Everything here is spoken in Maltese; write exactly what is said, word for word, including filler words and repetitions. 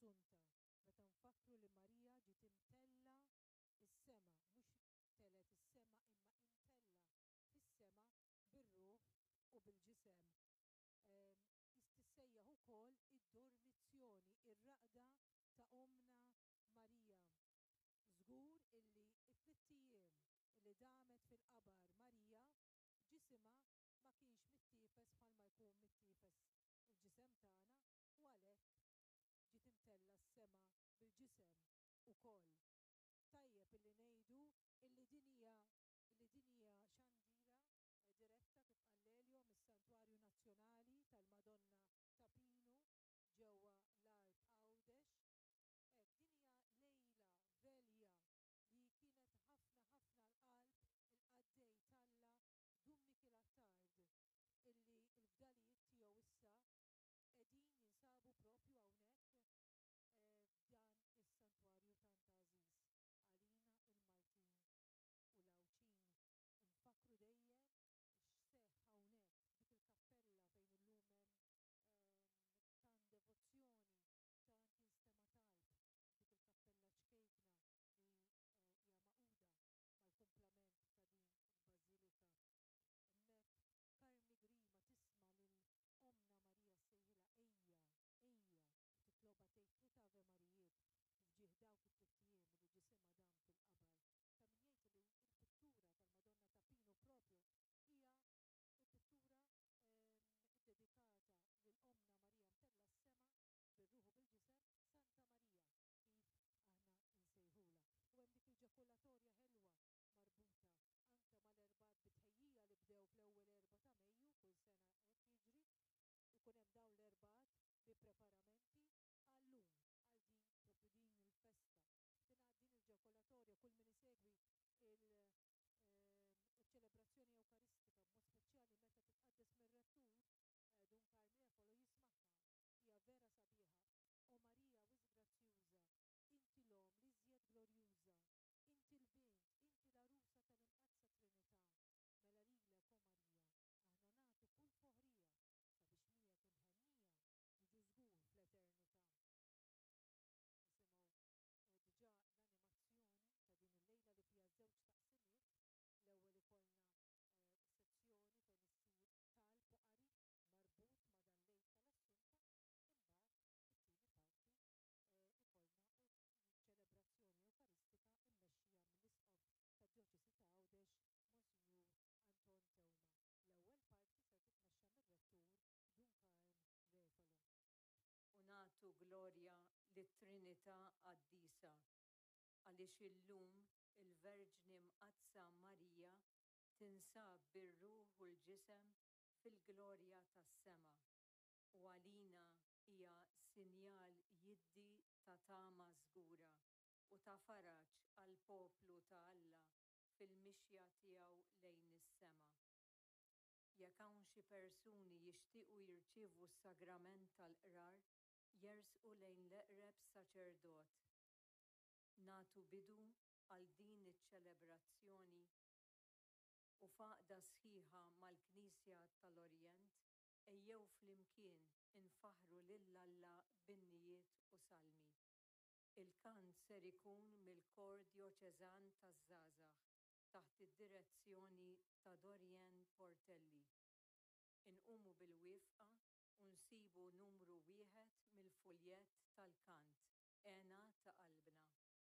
l-Assunta meta nfakru li Marija ġiet imtella is-sema, mhux telet is-sema imma imtella fis-sema bir-ruħ u bil-ġisem. Tissejjaħ ukoll id-dormizzjoni, ir-raqda ta' Ommna Marija. Żgur illi t-tliet ijiem illi damet fil-qabar Marija ġisimha ma kienx mittiefes bħalma jkun mittiefes il-ġisem tagħna u għalhekk ġiet imtella s-sema bil-ġisem ukoll. Tajjeb illi ngħidu illi din hija illi din hija xandira diretta kif qal Lelio mis-Santwarju Nazzjonali tal-Madonna ta' Pinu ġewwa l-Art Għawdex. Hekk din hija lejla velja li kienet ħafna ħafna l-qalb il-qaddej Talla Dumnik il-Attard illi l-fdalijiet tiegħu issa qegħdin jinsabu propju hawnhekk f'dan is-santwarju tant għażiż għalina il-Maltin u l-Awċin. Infakru dejjem x'seħħ hawnhekk f'dik il-kappella fejn illum hemm tant devozzjoni, tant jinstema' talb, dik il-kappella ċkejkna li hija maquda mal-kumplament ta' din il-Bażilika. Hemmhekk Karmi Grima tisma' lil Ommna Marija sejħilha ejja, ejja u titloba tgħid tliet Ave Marijiet fġieħ dawk it-tliet ijiem li ġisimha dam fil-qabar. Ta' min jgħid li l-pittura tal-Madonna ta' Pinu propju hija l-pittura ddedikata lil Ommna Marija mtella s-sema bir-ruħ u bil-ġisem Santa Marija kif aħna nsejħula. U hemm dik il-ġakulatorja ħelwa marbuta anke mal-erbad bitħejjija li bdew fl-ewwel erba' ta' Mejju kull sena hekk jiġri, ikun hemm dawn l-erbad bi preparamenti għallum għal din propju din il-festa. Tingħad din il-ġakulatorja kull min isegwi il-ċelebrazzjoni Ewkaristika b'mod speċjali meta titqaddes mir-rettur Dun Karmefolo jismagħha. Hija vera sabiħa. O Marija wis grazzjuża, inti l-om li żjed glorjuża, inti l-bint, inti l-arusa tal-imqazza Trinità. Mela lilek o Marija, aħna nagħtu kull foħrija sabiex miegħek imħennija niġu żgur fl-eternità. Nisimgħu diġà l-animazzjoni ta' din il-lejla li fiha żewġ taqsimiet. L-ewwel ikollna sezzjoni fejn issir talb u qari marbut ma' dan lejl tal-Assunta, imbagħad it-tieni parti ikollna ċelebrazzjoni Ewkaristika mmexxija mill-Isqof tad-Djoċesi ta' Għawdex Monsinjur Anton Tewma. L-ewwel parti ser titmexxa mir-Rettur Dun Karmefolo. U nagħtu glorja lit-Trinità Qaddisa għaliex illum il-Verġni Mqazza Marija tinsab bir-ruħ u l-ġisem fil-glorja tas-sema u għalina hija sinjal jiddi ta' tama żgura u ta' faraġġ għall poplu ta' Alla fil-mixja tiegħu lejn is-sema. Jekk hawn xi persuni jixtiequ jirċievu s-sagrament tal-qrar, jersqu lejn l-eqreb saċerdot. Nagħtu bidu għal din iċ-ċelebrazzjoni u faqda sħiħa mal-Knisja tal-Orjent ejjew flimkien infaħru lil Alla bin-nijiet u salmi. Il-kant ser ikun mill-Kor Djoċeżan taż-Żgħażagħ taħt id-direzzjoni ta' Dorien Portelli. Inqumu bil-wifqa u nsibu numru wieħed mill-fuljett tal-kant Ena ta' qalbna.